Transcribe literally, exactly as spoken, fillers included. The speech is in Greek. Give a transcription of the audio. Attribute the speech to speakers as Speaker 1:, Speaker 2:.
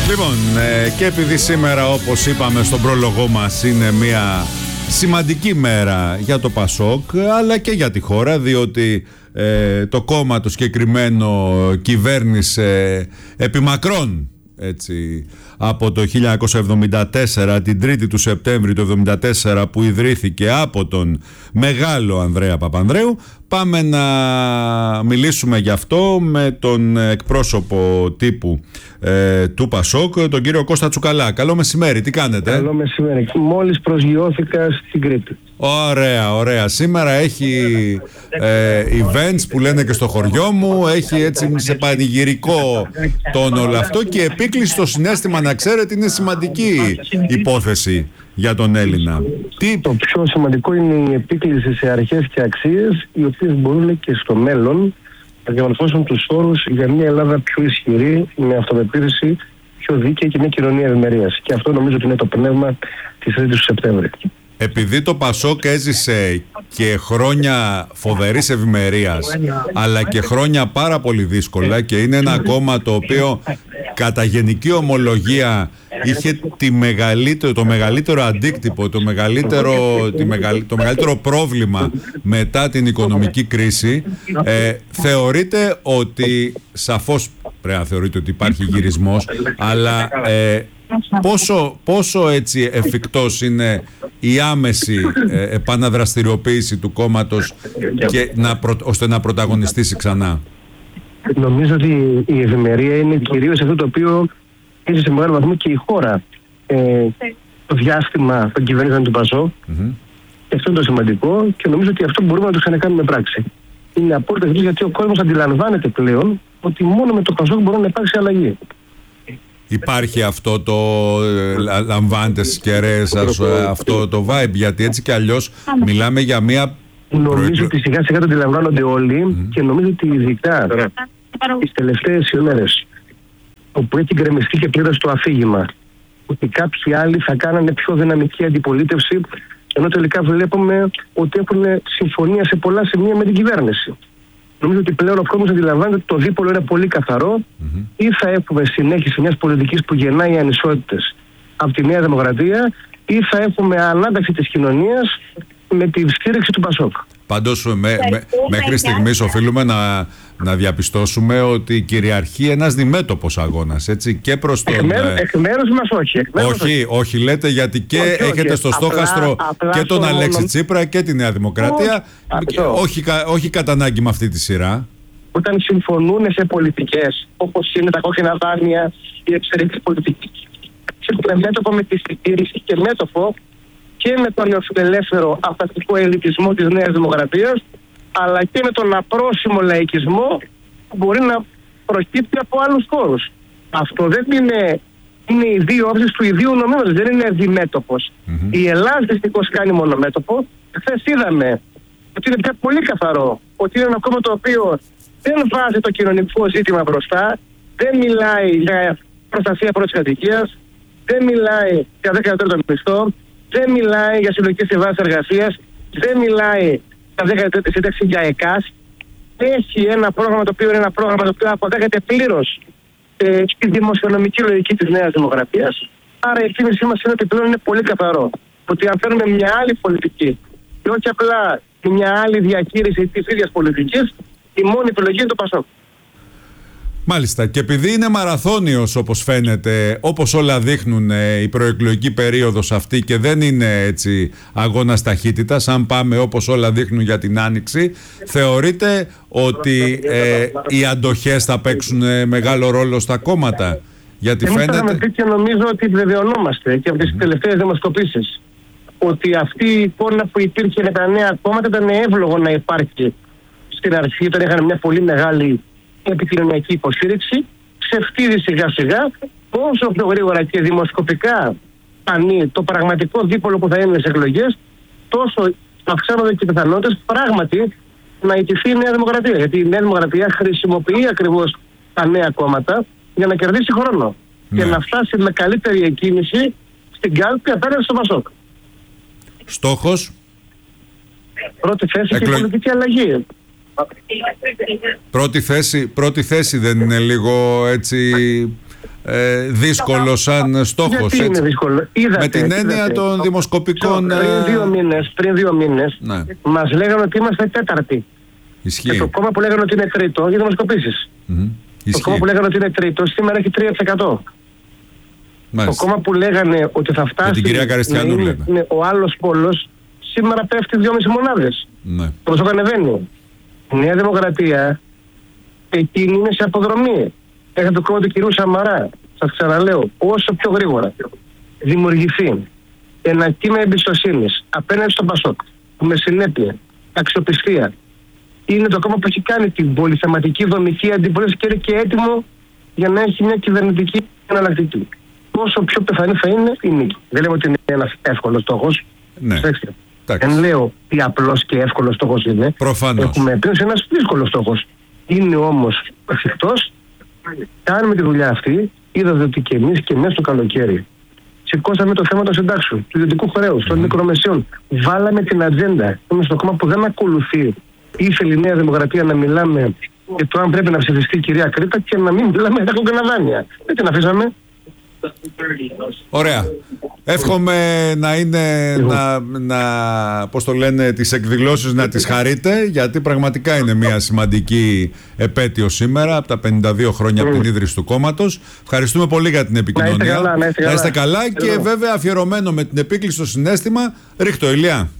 Speaker 1: Λοιπόν, ε, και επειδή σήμερα, όπως είπαμε στον πρόλογό μας, είναι μια σημαντική μέρα για το Πασόκ αλλά και για τη χώρα, διότι ε, το κόμμα το συγκεκριμένο κυβέρνησε επί μακρόν, έτσι, από το χίλια εννιακόσια εβδομήντα τέσσερα, την τρίτη του Σεπτέμβρη του εβδομήντα τέσσερα, που ιδρύθηκε από τον μεγάλο Ανδρέα Παπανδρέου. Πάμε να μιλήσουμε γι' αυτό με τον εκπρόσωπο τύπου ε, του Πασόκ, τον κύριο Κώστα Τσουκαλά. Καλό μεσημέρι, τι κάνετε?
Speaker 2: Καλό μεσημέρι. Μόλις προσγειώθηκα στην Κρήτη.
Speaker 1: Ωραία, ωραία. Σήμερα έχει ε, events που λένε και στο χωριό μου. Έχει έτσι σε πανηγυρικό τόνο όλο αυτό, και επίκληση στο συναίσθημα, να ξέρετε, είναι σημαντική υπόθεση για τον Έλληνα.
Speaker 2: Τι... Το πιο σημαντικό είναι η επίκληση σε αρχές και αξίες, οι οποίες μπορούν και στο μέλλον να διαμορφώσουν τους όρους για μια Ελλάδα πιο ισχυρή, με αυτοπεποίθηση, πιο δίκαιη και μια κοινωνία ευημερίας. Και αυτό νομίζω ότι είναι το πνεύμα της τρίτης του Σεπτέμβρη.
Speaker 1: Επειδή το Πασόκ έζησε και χρόνια φοβερής ευημερίας, αλλά και χρόνια πάρα πολύ δύσκολα, και είναι ένα κόμμα το οποίο κατά γενική ομολογία είχε τη μεγαλύτερο, το μεγαλύτερο αντίκτυπο, το μεγαλύτερο, τη μεγαλ, το μεγαλύτερο πρόβλημα μετά την οικονομική κρίση, ε, θεωρείτε ότι, σαφώς πρέπει να θεωρείτε ότι υπάρχει γυρισμός, αλλά ε, πόσο, πόσο έτσι εφικτός είναι η άμεση ε, επαναδραστηριοποίηση του κόμματος και να προ, ώστε να πρωταγωνιστήσει ξανά?
Speaker 2: Νομίζω ότι η ευημερία είναι κυρίως αυτό το οποίο είναι σε μεγάλο βαθμό και η χώρα ε, το διάστημα των κυβερνήσεων του Πασόκ. Mm-hmm. Και αυτό είναι το σημαντικό, και νομίζω ότι αυτό μπορούμε να το ξανακάνουμε πράξη. Είναι απόλυτα γιατί, γιατί ο κόσμος αντιλαμβάνεται πλέον ότι μόνο με το Πασόκ μπορεί να υπάρξει αλλαγή.
Speaker 1: Υπάρχει αυτό το, ε, λαμβάνετε στις κεραίες σας αυτό το vibe, γιατί έτσι κι αλλιώς μιλάμε για μια...
Speaker 2: Νομίζω ότι σιγά σιγά το αντιλαμβάνονται όλοι, mm. και νομίζω ότι ειδικά τις τελευταίες ημέρες, όπου έχει γκρεμιστεί και πλήρως το αφήγημα ότι κάποιοι άλλοι θα κάνανε πιο δυναμική αντιπολίτευση, ενώ τελικά βλέπουμε ότι έχουν συμφωνία σε πολλά σημεία με την κυβέρνηση. Νομίζω ότι πλέον ο κόσμος αντιλαμβάνεται ότι το δίπολο είναι πολύ καθαρό. Mm-hmm. Ή θα έχουμε συνέχιση μιας πολιτικής που γεννάει ανισότητες από τη Νέα Δημοκρατία, ή θα έχουμε ανάταξη της κοινωνίας με τη στήριξη του Πασόκ.
Speaker 1: Πάντως με, με, μέχρι στιγμής οφείλουμε να, να διαπιστώσουμε ότι κυριαρχεί ένας διμέτωπος αγώνας, έτσι, και προς τον...
Speaker 2: Εκ μέρους, εκ μέρους μας όχι. Εκ μέρους
Speaker 1: όχι, όχι, όχι λέτε, γιατί και όχι, έχετε όχι. στο στόχαστρο απλά, απλά και τον Αλέξη μόνο... Τσίπρα και τη Νέα Δημοκρατία. Όχι, όχι, όχι κατά ανάγκη με αυτή τη σειρά.
Speaker 2: Όταν συμφωνούν σε πολιτικές, όπως είναι τα κόκκινα δάνεια, η εξαιρετική πολιτική, έχουν μέτωπο με τη συντήρηση και μέτωπο και με τον νεοφιλελεύθερο αυταρχικό ελιτισμό της Νέας Δημοκρατίας, αλλά και με τον απρόσιμο λαϊκισμό που μπορεί να προκύπτει από άλλους χώρους. Αυτό δεν είναι, είναι οι δύο όψεις του ιδίου νομίσματος, δεν είναι διμέτωπος. Mm-hmm. Η Ελλάδα δυστυχώς κάνει μονομέτωπο. Χθες είδαμε ότι είναι πια πολύ καθαρό, ότι είναι ένα κόμμα το οποίο δεν βάζει το κοινωνικό ζήτημα μπροστά, δεν μιλάει για προστασία πρώτης κατοικίας, δεν μιλάει για δέκα τρίτο μισθό, δεν μιλάει για συλλογικές συμβάσεις εργασίας, δεν μιλάει για δέκα τρίτη σύνταξη για ΕΚΑΣ. Έχει ένα πρόγραμμα το οποίο είναι ένα πρόγραμμα το οποίο αποδέχεται πλήρως ε, τη δημοσιονομική λογική της Νέας Δημοκρατίας. Άρα η εκτίμησή μας είναι ότι πλέον είναι πολύ καθαρό. Ότι αν θέλουμε μια άλλη πολιτική και όχι απλά μια άλλη διαχείριση της ίδιας πολιτικής, η μόνη επιλογή είναι το Πασόκ.
Speaker 1: Μάλιστα, και επειδή είναι μαραθώνιος, όπως φαίνεται, όπως όλα δείχνουν, η προεκλογική περίοδος αυτή, και δεν είναι έτσι αγώνας ταχύτητας, αν πάμε όπως όλα δείχνουν για την Άνοιξη, θεωρείτε ότι ε, οι αντοχές θα παίξουν μεγάλο ρόλο στα κόμματα? Γιατί
Speaker 2: Εμείς
Speaker 1: φαίνεται...
Speaker 2: θα πει και νομίζω ότι βεβαιωνόμαστε και από τις mm-hmm. τελευταίες δημοσκοπήσεις ότι αυτή η εικόνα που υπήρχε με τα νέα κόμματα ήταν εύλογο να υπάρχει στην αρχή, όταν είχαν μια πολύ μεγάλη επικοινωνιακή υποστήριξη, ξεφτύδει σιγά σιγά, όσο πιο γρήγορα και δημοσκοπικά φανεί το πραγματικό δίπολο που θα είναι στις εκλογές, τόσο αυξάνονται και οι πιθανότητες πράγματι να ιτηθεί η Νέα Δημοκρατία. Γιατί η Νέα Δημοκρατία χρησιμοποιεί ακριβώς τα νέα κόμματα για να κερδίσει χρόνο ναι. και να φτάσει με καλύτερη εκκίνηση στην κάλπη απέναντι στο Πασόκ.
Speaker 1: Στόχος?
Speaker 2: Πρώτη θέση
Speaker 1: Εκλο...
Speaker 2: και πολιτική αλλαγή.
Speaker 1: Πρώτη θέση, πρώτη θέση δεν είναι λίγο έτσι ε, δύσκολο σαν στόχος.
Speaker 2: Γιατί είναι δύσκολο? Είδατε,
Speaker 1: με την έννοια
Speaker 2: είδατε.
Speaker 1: των δημοσκοπικών.
Speaker 2: Πριν δύο μήνες, πριν δύο μήνες
Speaker 1: ναι.
Speaker 2: μας λέγανε ότι είμαστε τέταρτη.
Speaker 1: Ισχύει.
Speaker 2: Και το κόμμα που λέγανε ότι είναι τρίτο για δημοσκοπήσεις.
Speaker 1: Mm-hmm.
Speaker 2: Το κόμμα που λέγανε ότι είναι τρίτο σήμερα έχει τρία τοις εκατό. Το κόμμα που λέγανε ότι θα φτάσει.
Speaker 1: Με την κυρία Καριστιανού
Speaker 2: είναι,
Speaker 1: λέμε.
Speaker 2: είναι ο άλλος πόλος, σήμερα πέφτει δυόμιση μονάδες.
Speaker 1: Ναι.
Speaker 2: Το ποσό ανεβαίνει. Η Νέα Δημοκρατία εκείνη είναι σε αποδρομή. Έχετε το κόμμα του κυρίου Σαμαρά. Σας ξαναλέω, όσο πιο γρήγορα δημιουργηθεί ένα κύμα εμπιστοσύνης απέναντι στον Πασόκ, με συνέπεια, αξιοπιστία, είναι το κόμμα που έχει κάνει την πολυθεματική δομική αντιπολίτευση και είναι και έτοιμο για να έχει μια κυβερνητική εναλλακτική. Όσο πιο πιθανή θα είναι η νίκη. Δεν λέω ότι είναι ένας εύκολος στόχος.
Speaker 1: Ναι.
Speaker 2: Δεν λέω τι απλός και εύκολος στόχος είναι.
Speaker 1: Προφανώς.
Speaker 2: Έχουμε πει σε ένας δύσκολος στόχος. Είναι όμως εφικτός. Κάνουμε τη δουλειά αυτή. Είδατε ότι και εμείς και μέσα στο καλοκαίρι σηκώσαμε το θέμα των συντάξεων, του ιδιωτικού χρέους, των mm. μικρομεσαίων. Βάλαμε την ατζέντα. Είμαστε στο κόμμα που δεν ακολουθεί. Ήθελε η Νέα Δημοκρατία να μιλάμε για το αν πρέπει να ψηφιστεί η κυρία Κρήτα και να μην μιλάμε για τα κόκκινα δάνεια. Δεν την αφήσαμε.
Speaker 1: Ωραία. Εύχομαι να είναι, να, να, πώς το λένε, τις εκδηλώσεις να τις χαρείτε, γιατί πραγματικά είναι μια σημαντική επέτειο σήμερα από τα πενήντα δύο χρόνια από την ίδρυση του κόμματος. Ευχαριστούμε πολύ για την επικοινωνία.
Speaker 2: Να είστε καλά, να είστε καλά.
Speaker 1: Να είστε καλά και βέβαια αφιερωμένο με την επίκληση στο συναίσθημα. Ρίχτω, Ηλία.